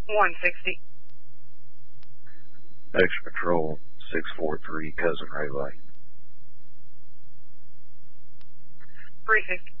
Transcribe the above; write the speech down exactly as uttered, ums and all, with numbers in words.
one sixty. Extra Patrol, six four three, Cousin Ray Lane. three fifty.